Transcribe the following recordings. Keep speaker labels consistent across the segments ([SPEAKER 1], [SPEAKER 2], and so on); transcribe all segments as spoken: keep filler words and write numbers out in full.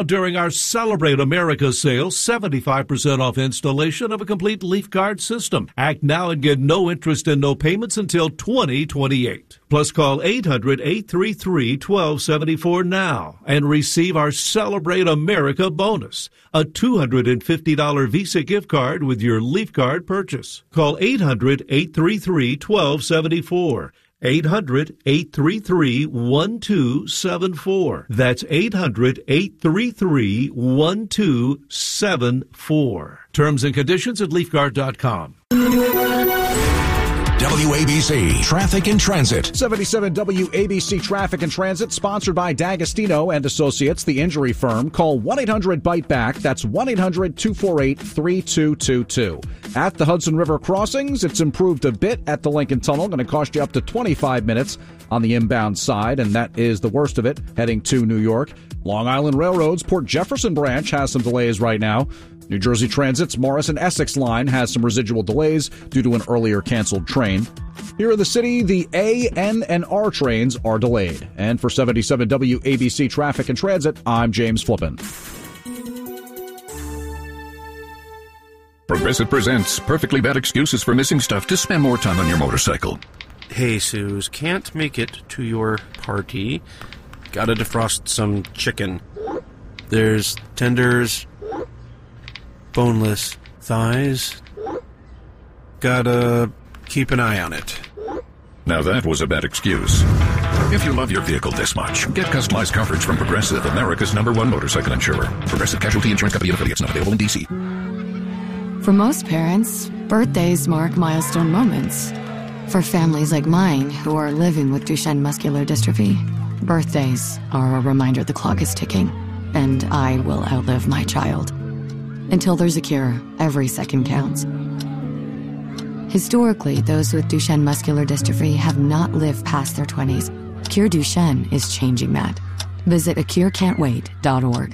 [SPEAKER 1] During our Celebrate America sale, seventy-five percent off installation of a complete Leaf Guard system. Act now and get no interest and no payments until twenty twenty-eight. Plus call eight hundred, eight three three, one two seven four now and receive our Celebrate America bonus, a two hundred fifty dollars Visa gift card with your Leaf Guard purchase. Call eight hundred, eight three three, one two seven four. eight hundred, eight three three, one two seven four. That's eight hundred, eight three three, one two seven four. Terms and conditions at leaf guard dot com.
[SPEAKER 2] W A B C Traffic and Transit.
[SPEAKER 3] seventy-seven W A B C Traffic and Transit, sponsored by D'Agostino and Associates, the injury firm. Call one eight hundred bite back. That's one eight hundred, two four eight, three two two two. At the Hudson River crossings, it's improved a bit at the Lincoln Tunnel. Going to cost you up to twenty-five minutes on the inbound side, and that is the worst of it, heading to New York. Long Island Railroad's Port Jefferson branch has some delays right now. New Jersey Transit's Morris and Essex line has some residual delays due to an earlier canceled train. Here in the city, the A, N, and R trains are delayed. And for seventy-seven W A B C Traffic and Transit, I'm James Flippin.
[SPEAKER 4] Progressive presents Perfectly Bad Excuses for Missing Stuff to Spend More Time on Your Motorcycle.
[SPEAKER 5] Hey, Suze, can't make it to your party. Gotta defrost some chicken. There's tenders, boneless thighs. Gotta keep an eye on it.
[SPEAKER 4] Now that was a bad excuse. If you love your vehicle this much, get customized coverage from Progressive, America's number one motorcycle insurer. Progressive Casualty Insurance Company and affiliates, not available in D C.
[SPEAKER 6] For most parents, birthdays mark milestone moments. For families like mine who are living with Duchenne muscular dystrophy, birthdays are a reminder the clock is ticking, and I will outlive my child. Until there's a cure, every second counts. Historically, those with Duchenne muscular dystrophy have not lived past their twenties. Cure Duchenne is changing that. Visit a cure can't wait dot org.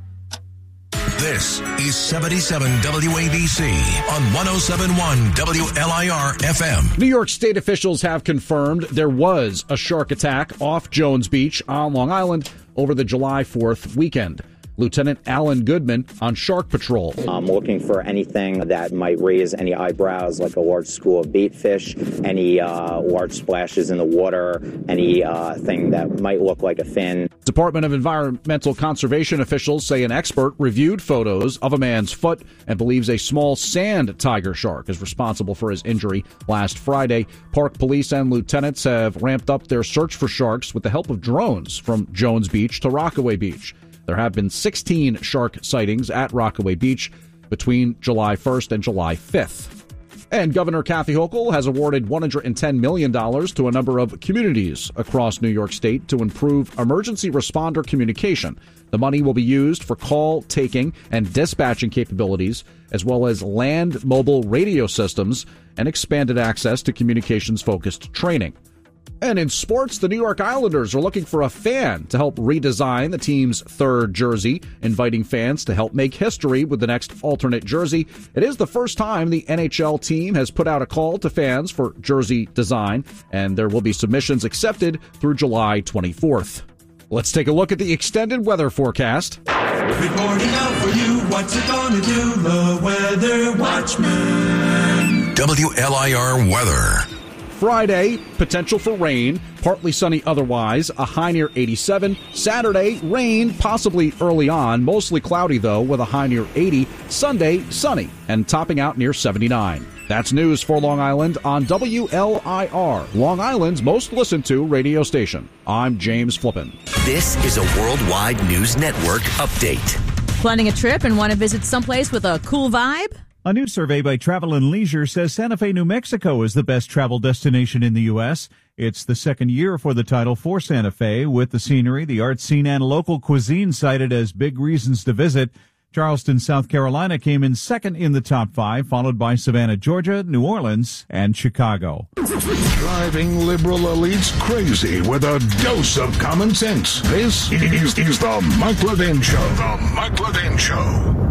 [SPEAKER 2] This is seventy-seven W A B C on one oh seven point one W L I R F M.
[SPEAKER 3] New York State officials have confirmed there was a shark attack off Jones Beach on Long Island over the July fourth weekend. Lieutenant Alan Goodman on Shark Patrol.
[SPEAKER 7] I'm looking for anything that might raise any eyebrows, like a large school of bait fish, any uh, large splashes in the water, any uh, thing that might look like a fin.
[SPEAKER 3] Department of Environmental Conservation officials say an expert reviewed photos of a man's foot and believes a small sand tiger shark is responsible for his injury last Friday. Park police and lieutenants have ramped up their search for sharks with the help of drones from Jones Beach to Rockaway Beach. There have been sixteen shark sightings at Rockaway Beach between July first and July fifth. And Governor Kathy Hochul has awarded one hundred ten million dollars to a number of communities across New York State to improve emergency responder communication. The money will be used for call taking and dispatching capabilities, as well as land mobile radio systems and expanded access to communications-focused training. And in sports, the New York Islanders are looking for a fan to help redesign the team's third jersey, inviting fans to help make history with the next alternate jersey. It is the first time the N H L team has put out a call to fans for jersey design, and there will be submissions accepted through July twenty-fourth. Let's take a look at the extended weather forecast.
[SPEAKER 8] Reporting out for you, what's it gonna do? The Weather Watchman.
[SPEAKER 2] W L I R weather.
[SPEAKER 3] Friday, potential for rain, partly sunny otherwise, a high near eighty-seven. Saturday, rain, possibly early on, mostly cloudy though, with a high near eighty. Sunday, sunny, and topping out near seventy-nine. That's news for Long Island on W L I R, Long Island's most listened to radio station. I'm James Flippin.
[SPEAKER 9] This is a Worldwide News Network update.
[SPEAKER 10] Planning a trip and want to visit someplace with a cool vibe?
[SPEAKER 11] A new survey by Travel and Leisure says Santa Fe, New Mexico is the best travel destination in the U S. It's the second year for the title for Santa Fe, with the scenery, the art scene, and local cuisine cited as big reasons to visit. Charleston, South Carolina came in second in the top five, followed by Savannah, Georgia, New Orleans, and Chicago.
[SPEAKER 4] Driving liberal elites crazy with a dose of common sense. This is, is the Mike Levin Show. The Mike Levin Show.